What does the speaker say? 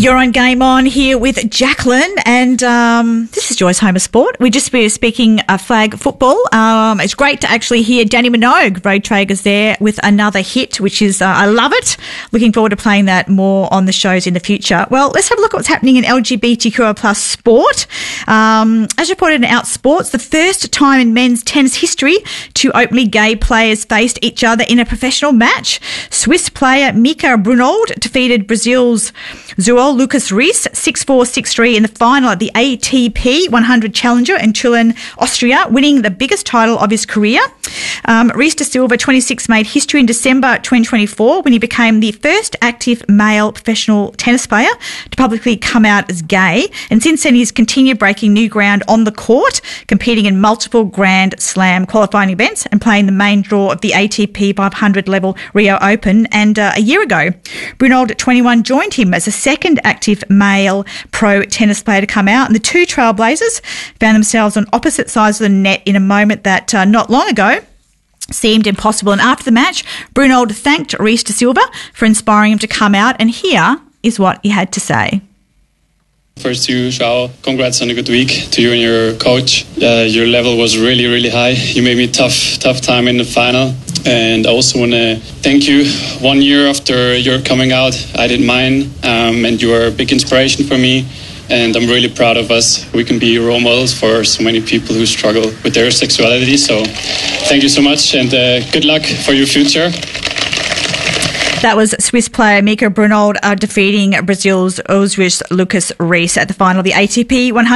You're on Game On here with Jacqueline, and this is Joy's Home of Sport. We just were speaking flag football. It's great to actually hear Danny Minogue, Road Traegers, there with another hit, which is, I love it. Looking forward to playing that more on the shows in the future. Well, let's have a look at what's happening in LGBTQI plus sport. As reported in Outsports, the first time in men's tennis history two openly gay players faced each other in a professional match. Swiss player Mika Brunold defeated Brazil's João Lucas Reis 6-4, 6-3 in the final at the ATP 100 Challenger in Turin, Austria, winning the biggest title of his career. Reis da Silva, 26, made history in December 2024 when he became the first active male professional tennis player to publicly come out as gay. And since then, he's continued breaking new ground on the court, competing in multiple Grand Slam qualifying events and playing the main draw of the ATP 500 level Rio Open. And a year ago, Brunold, at 21, joined him as the second active male pro tennis player to come out. And the two trailblazers found themselves on opposite sides of the net in a moment that not long ago seemed impossible. And after the match, Brunold thanked Reis da Silva for inspiring him to come out. And here is what he had to say. First to you, João, congrats on a good week to you and your coach. Your level was really, really high. You made me tough time in the final. And I also want to thank you. 1 year after your coming out, I did mine, and you are a big inspiration for me. And I'm really proud of us. We can be role models for so many people who struggle with their sexuality. So thank you so much, and good luck for your future. That was Swiss player Mika Brunold defeating Brazil's João Lucas Reis at the final of the ATP 100.